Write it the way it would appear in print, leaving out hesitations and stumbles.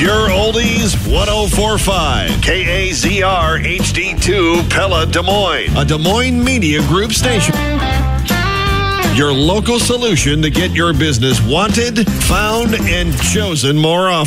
Pure Oldies 1045. KAZR HD2 Pella Des Moines. A Des Moines Media Group station. Your local solution to get your business wanted, found, and chosen more often.